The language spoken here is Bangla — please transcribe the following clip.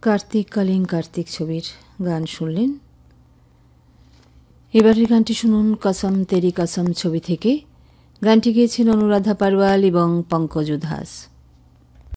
কার্তিক কালিং কার্তিক ছবির গান শুনলেন। এবারের গানটি শুনুন কসম তেরি কসম ছবি থেকে। গানটি গেয়েছেন অনুরাধা পারওয়াল এবং পঙ্কজ উধাস।